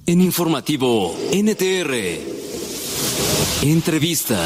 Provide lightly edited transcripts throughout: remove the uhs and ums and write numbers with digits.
En Informativo NTR. Entrevista.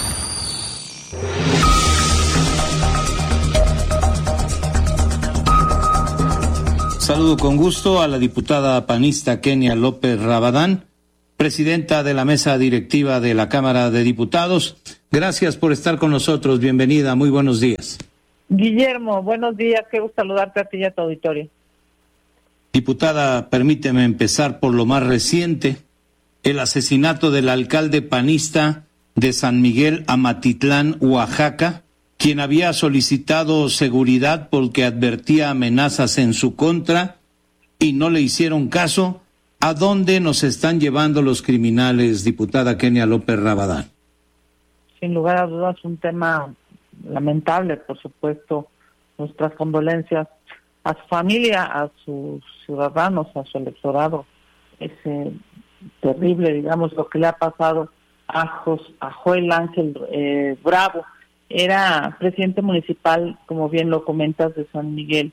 Saludo con gusto a la diputada panista Kenia López Rabadán, presidenta de la mesa directiva de la Cámara de Diputados. Gracias por estar con nosotros. Bienvenida. Muy buenos días. Guillermo, buenos días. Qué gusto saludarte a ti y a tu auditorio. Diputada, permíteme empezar por lo más reciente, el asesinato del alcalde panista de San Miguel Amatitlán, Oaxaca, quien había solicitado seguridad porque advertía amenazas en su contra y no le hicieron caso. ¿A dónde nos están llevando los criminales, diputada Kenia López Rabadán? Sin lugar a dudas, un tema lamentable, por supuesto. Nuestras condolencias a su familia, a sus ciudadanos, a su electorado. Es terrible, digamos, lo que le ha pasado a Joel Ángel Bravo. Era presidente municipal, como bien lo comentas, de San Miguel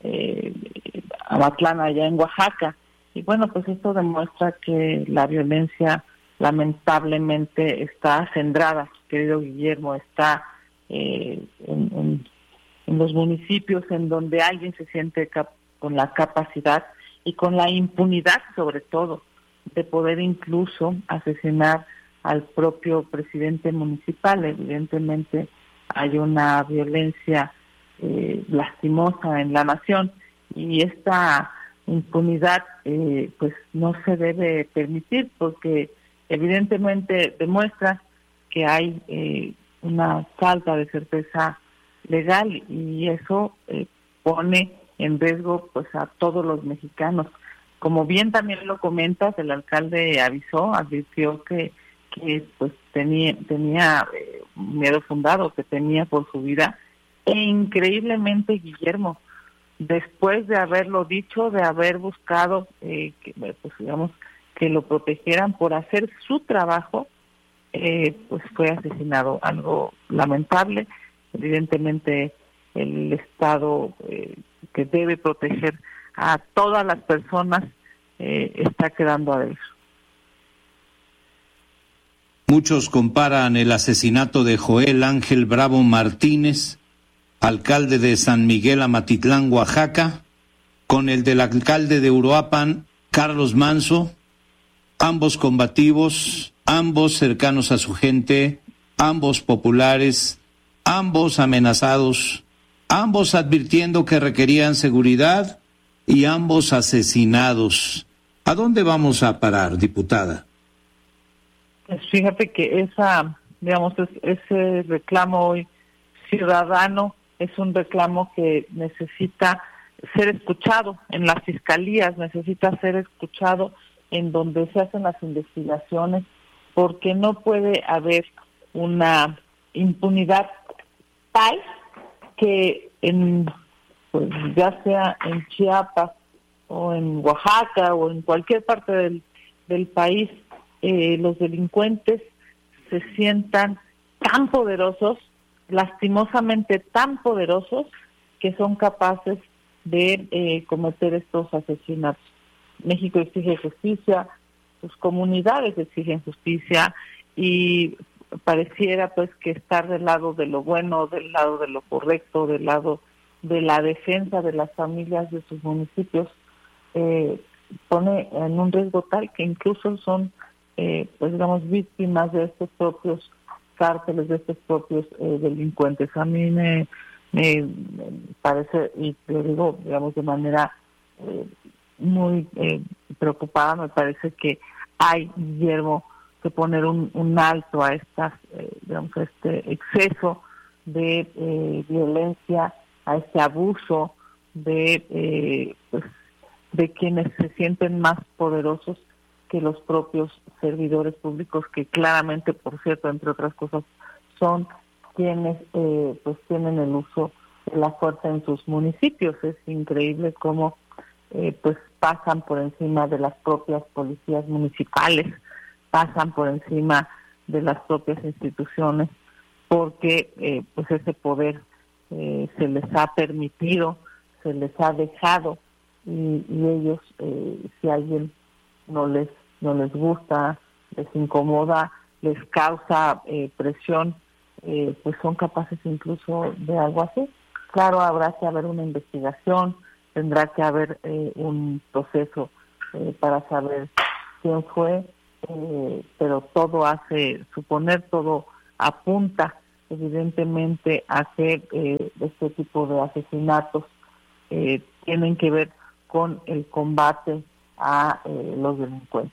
Amatlán, allá en Oaxaca. Y bueno, pues esto demuestra que la violencia lamentablemente está acendrada, querido Guillermo, está en los municipios en donde alguien se siente con la capacidad y con la impunidad, sobre todo, de poder incluso asesinar al propio presidente municipal. Evidentemente hay una violencia lastimosa en la nación y esta impunidad pues no se debe permitir, porque evidentemente demuestra que hay una falta de certeza legal y eso pone en riesgo pues a todos los mexicanos. Como bien también lo comentas, el alcalde advirtió que pues tenía miedo fundado, que temía por su vida, e increíblemente, Guillermo, después de haberlo dicho, de haber buscado pues digamos que lo protegieran por hacer su trabajo, pues fue asesinado. Algo lamentable. Evidentemente el Estado que debe proteger a todas las personas está quedando a ver. Muchos comparan el asesinato de Joel Ángel Bravo Martínez, alcalde de San Miguel Amatitlán, Oaxaca, con el del alcalde de Uruapan, Carlos Manso, ambos combativos, ambos cercanos a su gente, ambos populares, ambos amenazados, ambos advirtiendo que requerían seguridad y ambos asesinados. ¿A dónde vamos a parar, diputada? Pues fíjate que ese reclamo hoy ciudadano es un reclamo que necesita ser escuchado en las fiscalías, necesita ser escuchado en donde se hacen las investigaciones, porque no puede haber una impunidad tal que pues ya sea en Chiapas o en Oaxaca o en cualquier parte del país, los delincuentes se sientan tan poderosos, lastimosamente tan poderosos, que son capaces de cometer estos asesinatos. México exige justicia, sus comunidades exigen justicia y pareciera pues que estar del lado de lo bueno, del lado de lo correcto, del lado de la defensa de las familias de sus municipios, pone en un riesgo tal que incluso son pues digamos víctimas de estos propios cárteles, de estos propios delincuentes. A mí me parece, y lo digo digamos de manera muy preocupada, me parece que hay, Guillermo, que poner un alto a estas digamos a este exceso de violencia, a este abuso de pues de quienes se sienten más poderosos que los propios servidores públicos, que claramente, por cierto, entre otras cosas, son quienes pues tienen el uso de la fuerza en sus municipios. Es increíble cómo pues pasan por encima de las propias policías municipales, pasan por encima de las propias instituciones, porque pues ese poder se les ha permitido, se les ha dejado, y ellos, si alguien no les gusta, les incomoda, les causa presión, pues son capaces incluso de algo así. Claro, habrá que haber una investigación, tendrá que haber un proceso para saber quién fue, pero todo hace suponer, todo apunta evidentemente a que este tipo de asesinatos tienen que ver con el combate a los delincuentes.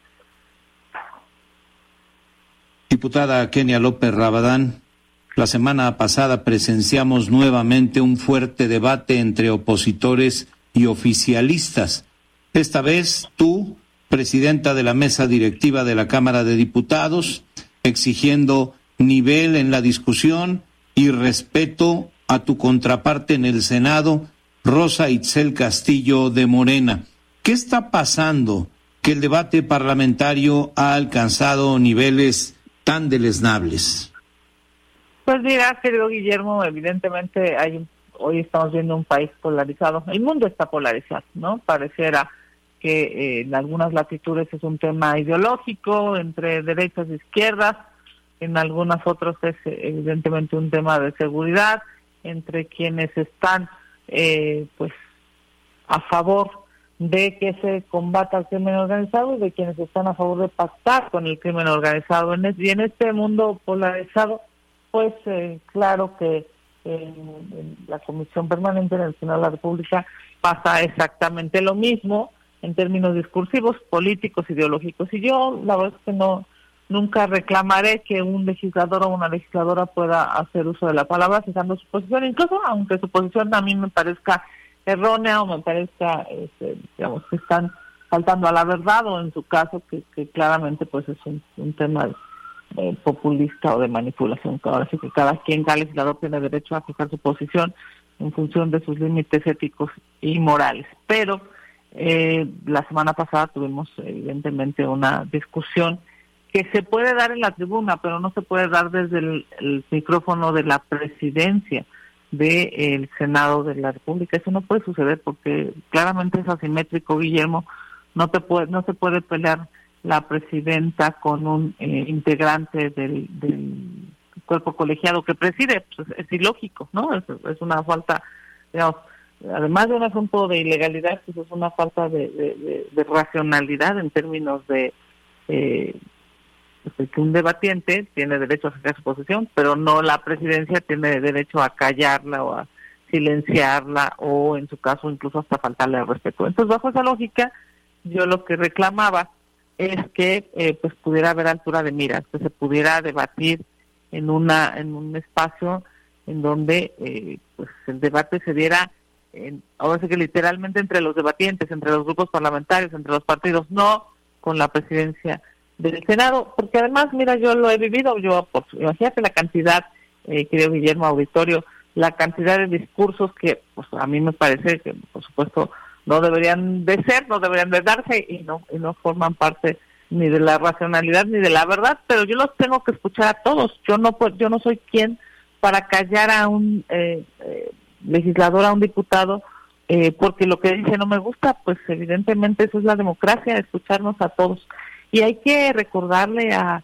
Diputada Kenia López Rabadán, la semana pasada presenciamos nuevamente un fuerte debate entre opositores y oficialistas. Esta vez tú, presidenta de la mesa directiva de la Cámara de Diputados, exigiendo nivel en la discusión y respeto a tu contraparte en el Senado, Rosa Itzel Castillo de Morena. ¿Qué está pasando que el debate parlamentario ha alcanzado niveles tan deleznables? Pues mira, querido Guillermo, evidentemente hoy estamos viendo un país polarizado. El mundo está polarizado, ¿no? Pareciera que en algunas latitudes es un tema ideológico entre derechas e izquierdas, en algunas otras es evidentemente un tema de seguridad, entre quienes están pues a favor de que se combata el crimen organizado y de quienes están a favor de pactar con el crimen organizado. Y en este mundo polarizado, pues claro que en la Comisión Permanente en el Senado de la República pasa exactamente lo mismo en términos discursivos, políticos, ideológicos. Y yo la verdad es que nunca reclamaré que un legislador o una legisladora pueda hacer uso de la palabra fijando su posición, incluso aunque su posición a mí me parezca errónea o me parezca, digamos, que están faltando a la verdad, o en su caso que claramente pues es un tema populista o de manipulación. Ahora sí que cada legislador tiene derecho a fijar su posición en función de sus límites éticos y morales. Pero la semana pasada tuvimos evidentemente una discusión que se puede dar en la tribuna, pero no se puede dar desde el micrófono de la presidencia del Senado de la República. Eso no puede suceder porque claramente es asimétrico, Guillermo. No se puede pelear la presidenta con un integrante del cuerpo colegiado que preside. Pues es ilógico, ¿no? Es una falta, digamos, además de un asunto de ilegalidad, pues es una falta de racionalidad en términos de que un debatiente tiene derecho a fijar su posición, pero no la presidencia tiene derecho a callarla o a silenciarla o en su caso incluso hasta faltarle al respeto. Entonces, bajo esa lógica, yo lo que reclamaba es que pues pudiera haber altura de miras, que se pudiera debatir en un espacio en donde pues el debate se diera ahora sí que literalmente entre los debatientes, entre los grupos parlamentarios, entre los partidos, no con la presidencia del Senado, porque además, mira, yo lo he vivido, imagínate la cantidad, querido Guillermo, auditorio, la cantidad de discursos que pues a mí me parece que, por supuesto, no deberían de darse y no forman parte ni de la racionalidad ni de la verdad, pero yo los tengo que escuchar a todos. Yo no soy quien para callar a un legislador, a un diputado, porque lo que dice no me gusta. Pues evidentemente eso es la democracia, escucharnos a todos. Y hay que recordarle a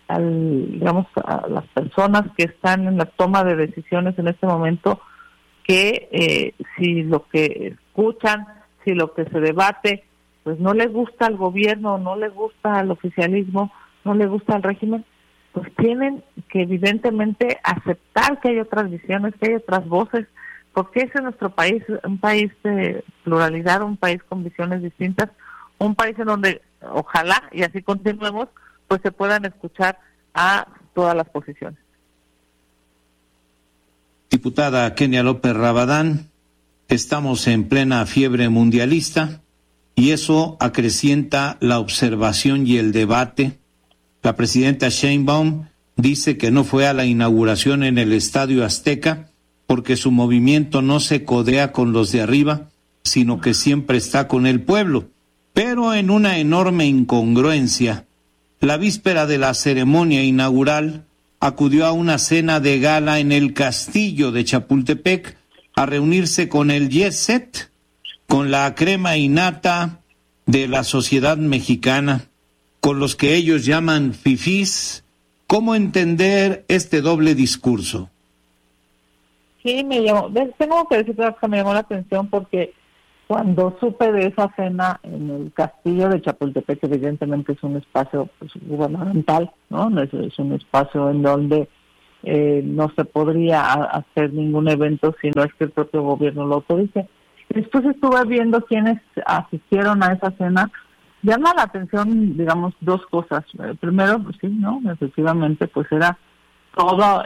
las personas que están en la toma de decisiones en este momento que si lo que escuchan, si lo que se debate, pues no les gusta al gobierno, no les gusta al oficialismo, no les gusta al régimen, pues tienen que evidentemente aceptar que hay otras visiones, que hay otras voces, porque ese es nuestro país, un país de pluralidad, un país con visiones distintas, un país en donde ojalá, y así continuemos, pues se puedan escuchar a todas las posiciones. Diputada Kenia López Rabadán, estamos en plena fiebre mundialista y eso acrecienta la observación y el debate. La presidenta Sheinbaum dice que no fue a la inauguración en el Estadio Azteca porque su movimiento no se codea con los de arriba, sino que siempre está con el pueblo. Pero en una enorme incongruencia, la víspera de la ceremonia inaugural acudió a una cena de gala en el castillo de Chapultepec a reunirse con el jet set, con la crema innata de la sociedad mexicana, con los que ellos llaman fifís. ¿Cómo entender este doble discurso? Sí, tengo que decir que me llamó la atención porque cuando supe de esa cena en el castillo de Chapultepec, evidentemente es un espacio pues, gubernamental, ¿no? Es un espacio en donde no se podría hacer ningún evento si no es que el propio gobierno lo autorice. Después estuve viendo quienes asistieron a esa cena. Llama la atención, digamos, dos cosas. Primero, pues sí, ¿no? Efectivamente, pues era todo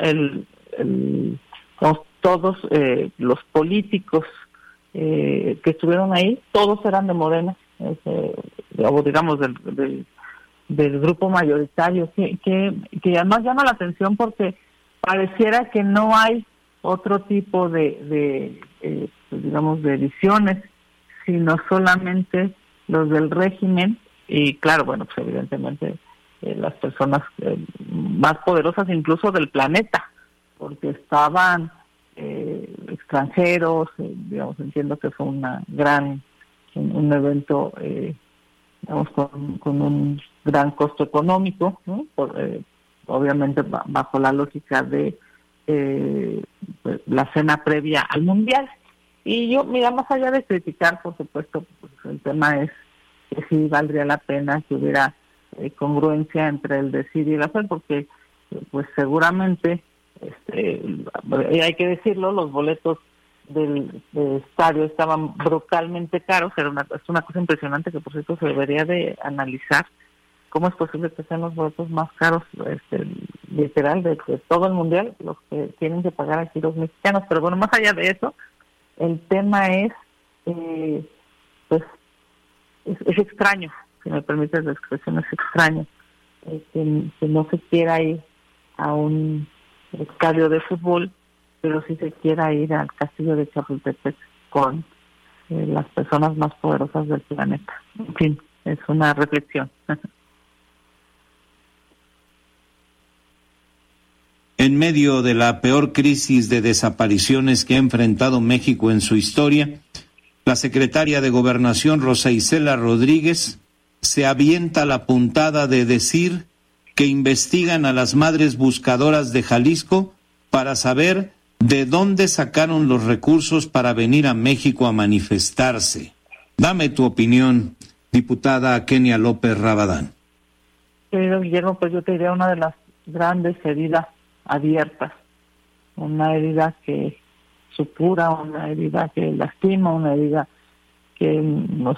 todos los políticos que estuvieron ahí, todos eran de Morena, o digamos del grupo mayoritario, que además llama la atención porque pareciera que no hay otro tipo digamos, de visiones, sino solamente los del régimen, y claro, bueno, pues evidentemente las personas más poderosas incluso del planeta, porque estaban extranjeros, digamos, entiendo que fue un evento, digamos, con un gran costo económico, ¿no? Obviamente bajo la lógica de la cena previa al Mundial. Y yo, mira, más allá de criticar, por supuesto, pues el tema es que sí valdría la pena que hubiera congruencia entre el decir y el hacer, porque pues seguramente hay que decirlo, los boletos del estadio estaban brutalmente caros. Es una cosa impresionante que por cierto se debería de analizar cómo es posible que sean los boletos más caros literal de todo el mundial los que tienen que pagar aquí los mexicanos. Pero bueno, más allá de eso, el tema es pues es extraño, si me permites la expresión, es extraño que no se quiera ir a un estadio de fútbol, pero sí se quiera ir al castillo de Chapultepec con las personas más poderosas del planeta. En fin, es una reflexión. En medio de la peor crisis de desapariciones que ha enfrentado México en su historia, la secretaria de Gobernación, Rosa Isela Rodríguez, se avienta la puntada de decir que investigan a las madres buscadoras de Jalisco para saber de dónde sacaron los recursos para venir a México a manifestarse. Dame tu opinión, diputada Kenia López Rabadán. Querido Guillermo, pues yo te diría una de las grandes heridas abiertas, una herida que supura, una herida que lastima, una herida que nos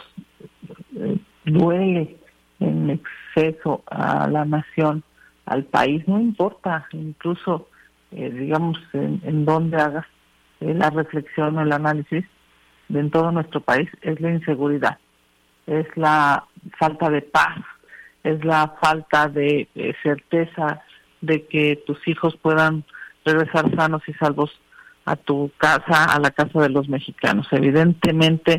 duele en exceso a la nación, al país, no importa, incluso digamos en donde hagas la reflexión o el análisis de todo nuestro país, es la inseguridad, es la falta de paz, es la falta de certeza de que tus hijos puedan regresar sanos y salvos a tu casa, a la casa de los mexicanos. Evidentemente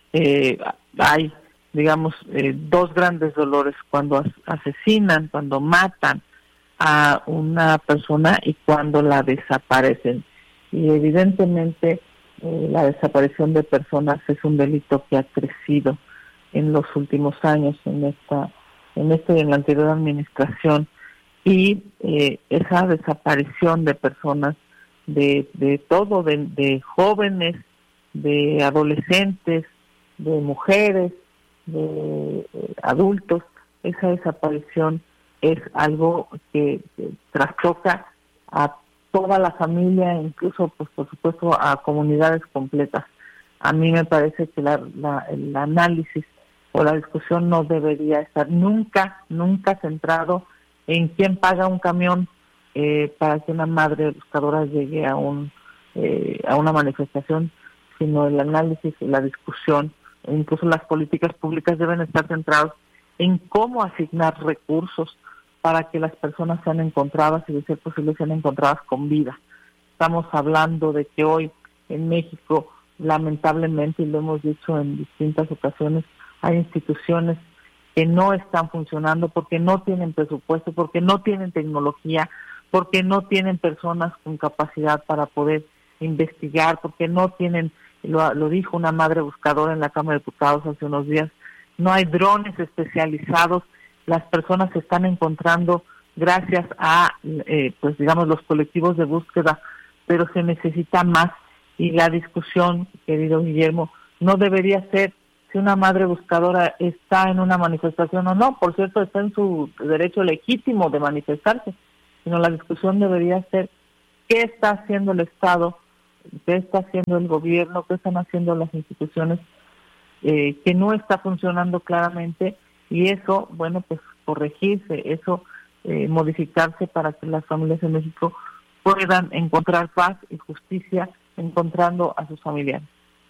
hay, digamos, dos grandes dolores: cuando asesinan, cuando matan a una persona y cuando la desaparecen. Y evidentemente la desaparición de personas es un delito que ha crecido en los últimos años en esta y en la anterior administración. Y esa desaparición de personas, de todo, de jóvenes, de adolescentes, de mujeres, de adultos, esa desaparición es algo que trastoca a toda la familia, incluso, pues por supuesto, a comunidades completas. A mí me parece que el análisis o la discusión no debería estar nunca centrado en quién paga un camión para que una madre buscadora llegue a una manifestación, sino el análisis y la discusión, e incluso las políticas públicas deben estar centrados en cómo asignar recursos para que las personas sean encontradas y, de ser posible, sean encontradas con vida. Estamos hablando de que hoy en México, lamentablemente, y lo hemos dicho en distintas ocasiones, hay instituciones que no están funcionando porque no tienen presupuesto, porque no tienen tecnología, porque no tienen personas con capacidad para poder investigar, porque no tienen, lo dijo una madre buscadora en la Cámara de Diputados hace unos días, no hay drones especializados, las personas se están encontrando gracias a, pues digamos, los colectivos de búsqueda, pero se necesita más. Y la discusión, querido Guillermo, no debería ser si una madre buscadora está en una manifestación o no. Por cierto, está en su derecho legítimo de manifestarse, sino la discusión debería ser qué está haciendo el Estado, qué está haciendo el gobierno, qué están haciendo las instituciones, que no está funcionando claramente, y eso, bueno, pues corregirse, eso modificarse para que las familias en México puedan encontrar paz y justicia encontrando a sus familiares.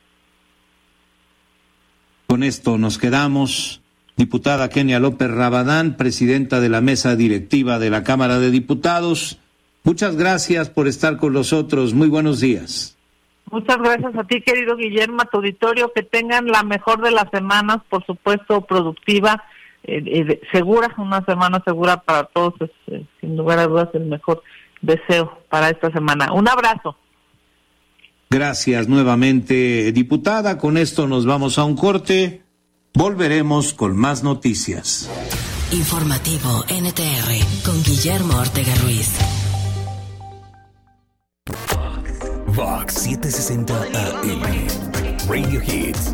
Con esto nos quedamos. Diputada Kenia López Rabadán, presidenta de la mesa directiva de la Cámara de Diputados, muchas gracias por estar con nosotros. Muy buenos días. Muchas gracias a ti, querido Guillermo, a tu auditorio, que tengan la mejor de las semanas, por supuesto, productiva, segura, una semana segura para todos, sin lugar a dudas el mejor deseo para esta semana. Un abrazo. Gracias nuevamente, diputada. Con esto nos vamos a un corte. Volveremos con más noticias. Informativo NTR con Guillermo Ortega Ruiz. Vox 760 AM. Radio Hits.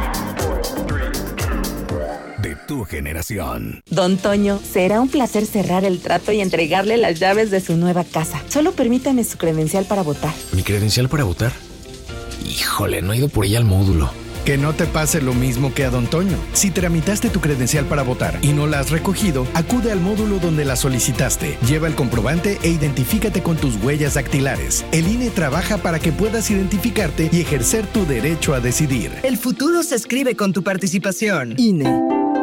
De tu generación. Don Toño, será un placer cerrar el trato y entregarle las llaves de su nueva casa. Solo permítame su credencial para votar. ¿Mi credencial para votar? Híjole, no he ido por ella al módulo. Que no te pase lo mismo que a Don Toño. Si tramitaste tu credencial para votar y no la has recogido, acude al módulo donde la solicitaste. Lleva el comprobante e identifícate con tus huellas dactilares. El INE trabaja para que puedas identificarte y ejercer tu derecho a decidir. El futuro se escribe con tu participación. INE.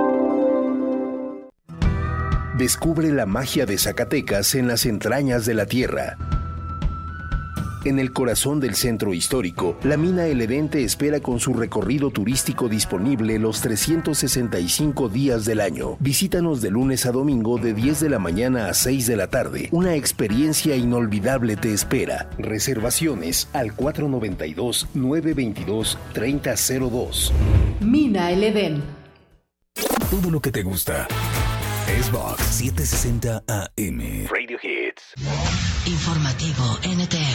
Descubre la magia de Zacatecas en las entrañas de la tierra. En el corazón del centro histórico, la mina El Edén te espera con su recorrido turístico disponible los 365 días del año. Visítanos de lunes a domingo de 10 de la mañana a 6 de la tarde. Una experiencia inolvidable te espera. Reservaciones al 492-922-3002. Mina El Edén. Todo lo que te gusta es Vox 760 AM. Radio Hits. Informativo NTR.